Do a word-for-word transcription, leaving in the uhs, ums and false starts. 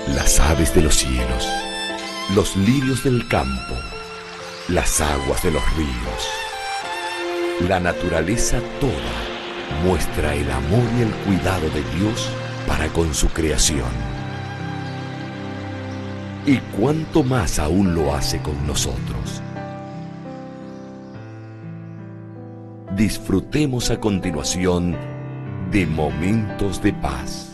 las aves de los cielos, los lirios del campo, las aguas de los ríos. La naturaleza toda muestra el amor y el cuidado de Dios para con su creación. Y cuánto más aún lo hace con nosotros. Disfrutemos a continuación de Momentos de Paz.